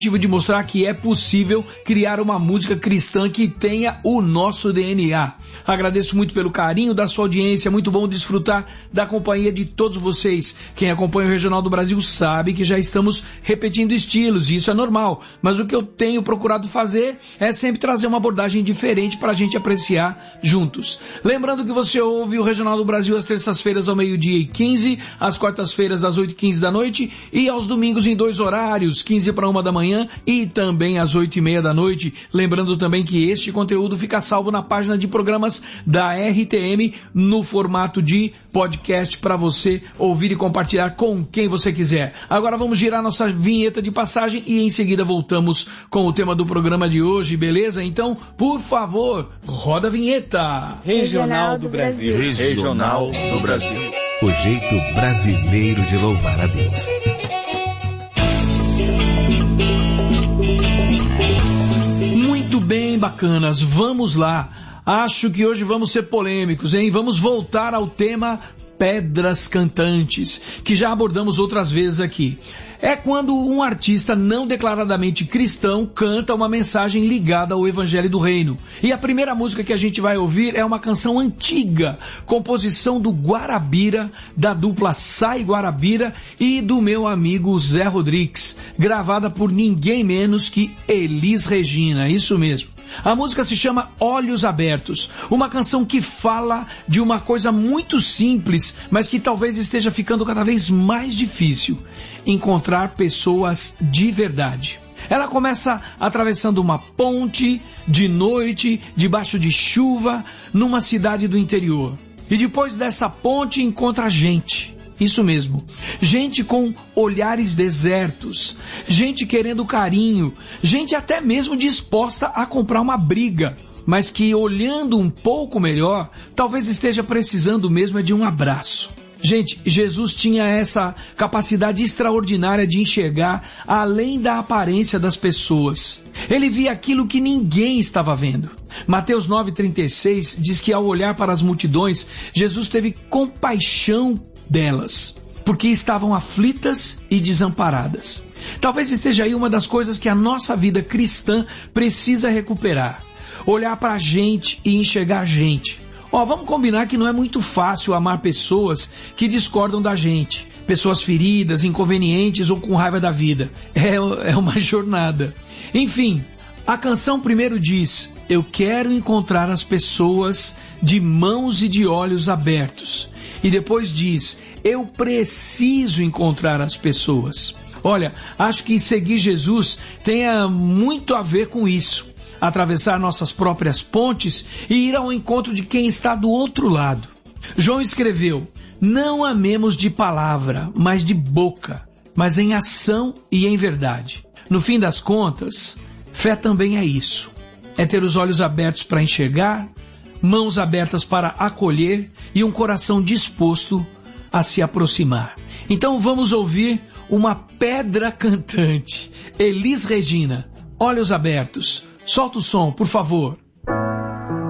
de mostrar que é possível criar uma música cristã que tenha o nosso DNA. Agradeço muito pelo carinho da sua audiência, muito bom desfrutar da companhia de todos vocês. Quem acompanha o Regional do Brasil sabe que já estamos repetindo estilos, e isso é normal, mas o que eu tenho procurado fazer é sempre trazer uma abordagem diferente para a gente apreciar juntos. Lembrando que você ouve o Regional do Brasil às terças-feiras ao 12h15, às quartas-feiras às 8h15 da noite e aos domingos em 2 horários, 15 para 1 da manhã e também às 8h30 da noite. Lembrando também que este conteúdo fica salvo na página de programas da RTM no formato de podcast para você ouvir e compartilhar com quem você quiser. Agora vamos girar nossa vinheta de passagem e em seguida voltamos com o tema do programa de hoje, beleza? Então, por favor, roda a vinheta. Regional do Brasil. Regional do Brasil. O jeito brasileiro de louvar a Deus. Muito bem, bacanas, vamos lá. Acho que hoje vamos ser polêmicos, hein? Vamos voltar ao tema pedras cantantes, que já abordamos outras vezes aqui. É quando um artista não declaradamente cristão canta uma mensagem ligada ao Evangelho do Reino. E a primeira música que a gente vai ouvir é uma canção antiga, composição do Guarabira, da dupla Sai Guarabira e do meu amigo Zé Rodrigues, gravada por ninguém menos que Elis Regina, isso mesmo. A música se chama Olhos Abertos, uma canção que fala de uma coisa muito simples, mas que talvez esteja ficando cada vez mais difícil: encontrar pessoas de verdade. Ela começa atravessando uma ponte, de noite, debaixo de chuva, numa cidade do interior. E depois dessa ponte encontra gente. Isso mesmo, gente com olhares desertos, gente querendo carinho, gente até mesmo disposta a comprar uma briga, mas que olhando um pouco melhor, talvez esteja precisando mesmo de um abraço. Gente, Jesus tinha essa capacidade extraordinária de enxergar além da aparência das pessoas. Ele via aquilo que ninguém estava vendo. Mateus 9,36 diz que ao olhar para as multidões, Jesus teve compaixão delas, porque estavam aflitas e desamparadas. Talvez esteja aí uma das coisas que a nossa vida cristã precisa recuperar. Olhar para a gente e enxergar a gente. Vamos combinar que não é muito fácil amar pessoas que discordam da gente. Pessoas feridas, inconvenientes ou com raiva da vida. É uma jornada. Enfim, a canção primeiro diz: eu quero encontrar as pessoas de mãos e de olhos abertos. E depois diz: eu preciso encontrar as pessoas. Olha, acho que seguir Jesus tem muito a ver com isso. Atravessar nossas próprias pontes e ir ao encontro de quem está do outro lado. João escreveu: não amemos de palavra, mas de boca, mas em ação e em verdade. No fim das contas, fé também é isso. É ter os olhos abertos para enxergar, mãos abertas para acolher e um coração disposto a se aproximar. Então vamos ouvir uma pedra cantante. Elis Regina, Olhos Abertos. Solta o som, por favor.